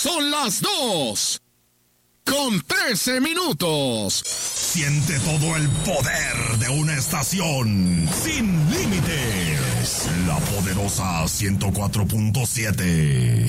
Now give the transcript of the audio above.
Son las 2:13. Siente todo el poder de una estación sin límites. La poderosa 104.7.